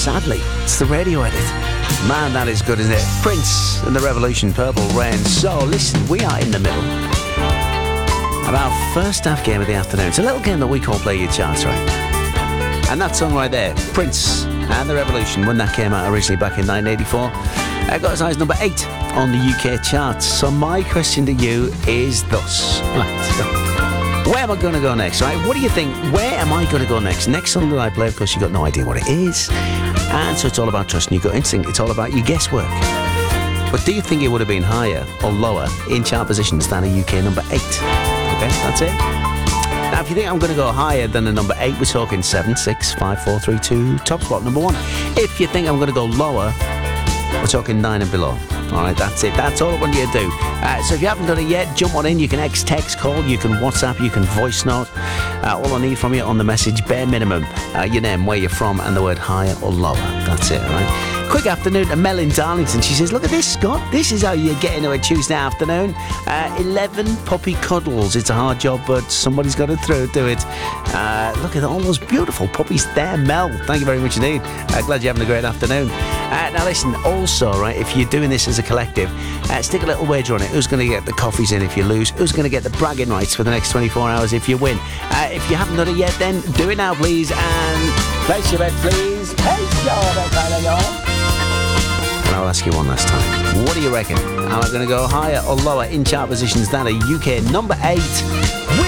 sadly. It's the radio edit. Man, that is good, isn't it? Prince and the Revolution, Purple Rain. So, listen, we are in the middle of our first half game of the afternoon. It's a little game that we call Play Your Charts, right? And that song right there, Prince and the Revolution, when that came out originally back in 1984, got as high as number 8 on the UK charts. So my question to you is thus. Where am I going to go next, right? What do you think? Where am I going to go next? Next song that I play, of course, you've got no idea what it is. And so it's all about trusting your gut instinct. It's all about your guesswork. But do you think it would have been higher or lower in chart positions than a UK number 8? Okay, that's it. Now, if you think I'm going to go higher than the number 8, we're talking 7, 6, 5, 4, 3, 2, top spot, number 1. If you think I'm going to go lower, we're talking 9 and below. All right, that's it. That's all I want you to do. So if you haven't done it yet, jump on in. You can text, call, you can WhatsApp, you can voice note. All I need from you on the message, bare minimum, your name, where you're from, and the word higher or lower. That's it, all right? Quick afternoon to Mel in Darlington. She says, look at this, Scott. This is how you get into a Tuesday afternoon. 11 puppy cuddles. It's a hard job, but somebody's got to do it. Look at all those beautiful puppies there, Mel. Thank you very much indeed. Glad you're having a great afternoon. Now listen, also, right, if you're doing this as a collective, stick a little wager on it. Who's going to get the coffees in if you lose? Who's going to get the bragging rights for the next 24 hours if you win? If you haven't done it yet, then do it now, please. And place your bet, please. Place your bet, y'all. And I'll ask you one last time. What do you reckon? Am I going to go higher or lower in chart positions than a UK number 8?